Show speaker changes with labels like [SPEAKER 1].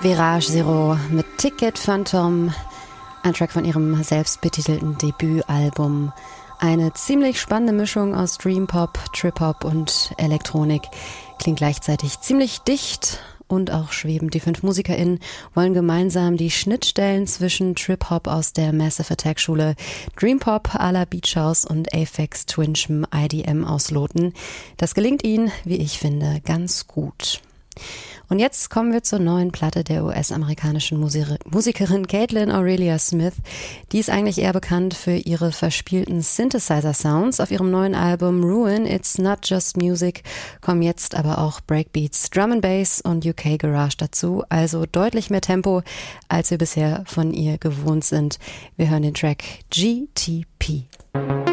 [SPEAKER 1] Virage Zero mit Ticket Phantom, ein Track von ihrem selbstbetitelten Debütalbum. Eine ziemlich spannende Mischung aus Dream-Pop, Trip-Hop und Elektronik. Klingt gleichzeitig ziemlich dicht und auch schwebend. Die 5 MusikerInnen wollen gemeinsam die Schnittstellen zwischen Trip-Hop aus der Massive Attack Schule, Dream-Pop à la Beach House und Aphex Twin'shm IDM ausloten. Das gelingt ihnen, wie ich finde, ganz gut. Und jetzt kommen wir zur neuen Platte der US-amerikanischen Musikerin Caitlin Aurelia Smith. Die ist eigentlich eher bekannt für ihre verspielten Synthesizer-Sounds. Auf ihrem neuen Album Ruin, It's Not Just Music kommen jetzt aber auch Breakbeats, Drum and Bass und UK Garage dazu. Also deutlich mehr Tempo, als wir bisher von ihr gewohnt sind. Wir hören den Track GTP.